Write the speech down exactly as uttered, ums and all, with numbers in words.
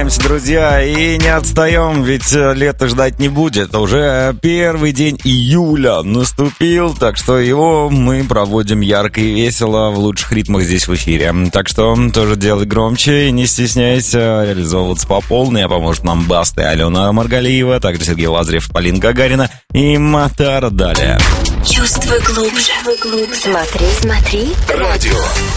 стараемся, друзья, и не отстаем, ведь лето ждать не будет. Уже первый день июля наступил, так что его мы проводим ярко и весело в лучших ритмах здесь в эфире. Так что тоже делай громче и не стесняйся реализовываться по полной, а поможет нам Баста и Алена Маргалиева, также Сергей Лазарев, Полина Гагарина и Матара далее. Чувствуй глубже. Смотри, смотри. Радио.